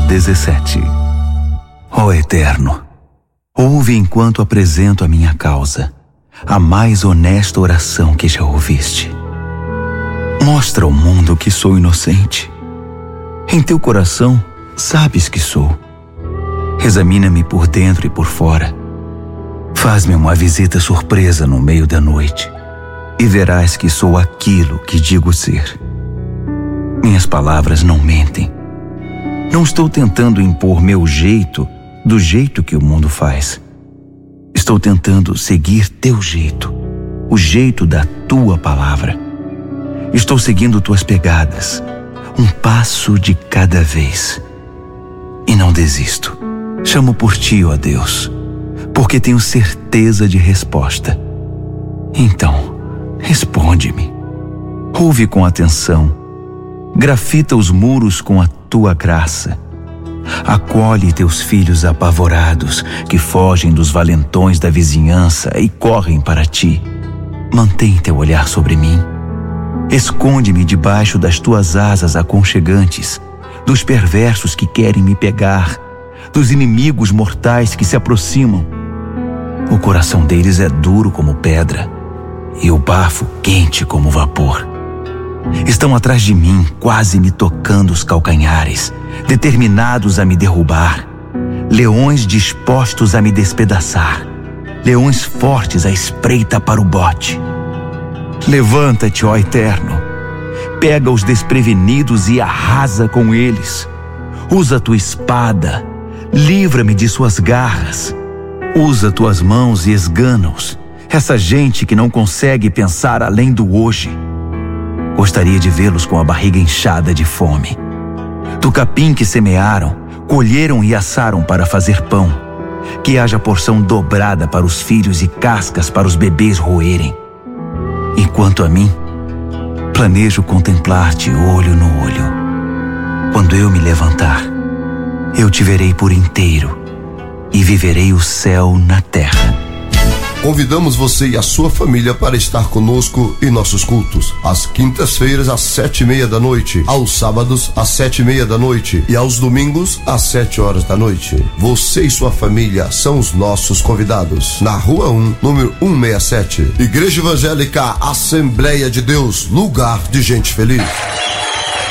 17. Ó Eterno, ouve enquanto apresento a minha causa, a mais honesta oração que já ouviste. Mostra ao mundo que sou inocente. Em teu coração sabes que sou. Examina-me por dentro e por fora. Faz-me uma visita surpresa no meio da noite e verás que sou aquilo que digo ser. Minhas palavras não mentem. Não estou tentando impor meu jeito do jeito que o mundo faz. Estou tentando seguir teu jeito, o jeito da tua palavra. Estou seguindo tuas pegadas, um passo de cada vez. E não desisto. Chamo por ti, ó Deus, porque tenho certeza de resposta. Então, responde-me. Ouve com atenção. Grafita os muros com a tua graça. Acolhe teus filhos apavorados que fogem dos valentões da vizinhança e correm para ti. Mantém teu olhar sobre mim. Esconde-me debaixo das tuas asas aconchegantes, dos perversos que querem me pegar, dos inimigos mortais que se aproximam. O coração deles é duro como pedra e o bafo quente como vapor. Estão atrás de mim, quase me tocando os calcanhares, determinados a me derrubar. Leões dispostos a me despedaçar. Leões fortes à espreita para o bote. Levanta-te, ó Eterno. Pega os desprevenidos e arrasa com eles. Usa tua espada. Livra-me de suas garras. Usa tuas mãos e esgana-os. Essa gente que não consegue pensar além do hoje. Gostaria de vê-los com a barriga inchada de fome. Do capim que semearam, colheram e assaram para fazer pão. Que haja porção dobrada para os filhos e cascas para os bebês roerem. E quanto a mim, planejo contemplar-te olho no olho. Quando eu me levantar, eu te verei por inteiro e viverei o céu na terra. Convidamos você e a sua família para estar conosco em nossos cultos. Às quintas-feiras, às 7:30 da noite. Aos sábados, às 7:30 da noite. E aos domingos, às 7 horas da noite. Você e sua família são os nossos convidados. Na Rua 1, número 167. Igreja Evangélica Assembleia de Deus, lugar de gente feliz.